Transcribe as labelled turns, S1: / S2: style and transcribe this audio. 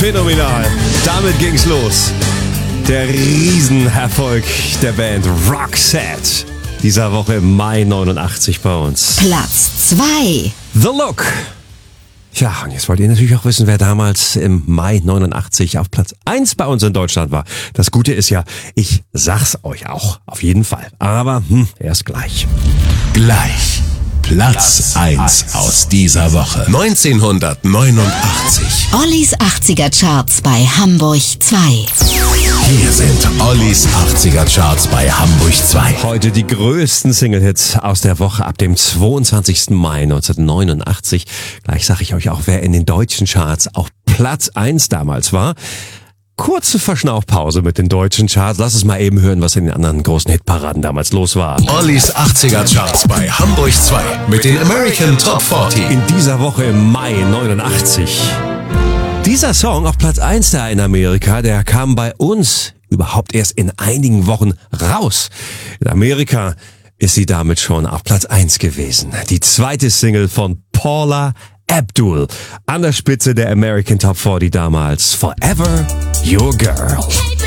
S1: Phänomenal. Damit ging's los. Der Riesenerfolg der Band Roxette. Dieser Woche im Mai 89 bei uns.
S2: Platz 2.
S1: The Look. Ja, und jetzt wollt ihr natürlich auch wissen, wer damals im Mai 89 auf Platz 1 bei uns in Deutschland war. Das Gute ist ja, ich sag's euch auch, auf jeden Fall. Aber erst gleich.
S3: Gleich. Platz 1 aus dieser Woche. 1989.
S2: Ollis 80er Charts bei Hamburg 2.
S3: Hier sind Ollis 80er Charts bei Hamburg 2.
S1: Heute die größten Single-Hits aus der Woche ab dem 22. Mai 1989. Gleich sage ich euch auch, wer in den deutschen Charts auf Platz 1 damals war. Kurze Verschnaufpause mit den deutschen Charts. Lass es mal eben hören, was in den anderen großen Hitparaden damals los war.
S3: Ollis 80er Charts bei Hamburg 2 mit den American Top 40.
S1: In dieser Woche im Mai 89. Dieser Song auf Platz 1 da in Amerika, der kam bei uns überhaupt erst in einigen Wochen raus. In Amerika ist sie damit schon auf Platz 1 gewesen. Die zweite Single von Paula Abdul an der Spitze der American Top 40 damals. Forever Your Girl.